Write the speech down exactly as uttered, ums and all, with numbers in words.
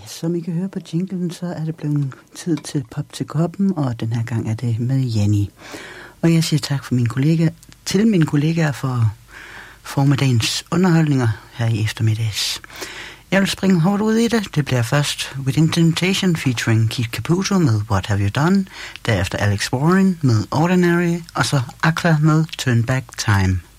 Som I kan høre på jinglen, så er det blevet tid til Pop til Koppen, og den her gang er det med Jenny. Og jeg siger tak for min kollega, til mine kollegaer for formiddagens underholdninger her i eftermiddags. Jeg vil springe hårdt ud i det. Det bliver først Within Temptation featuring Keith Caputo med What Have You Done, derefter Alex Warren med Ordinary, og så Aqua med Turn Back Time.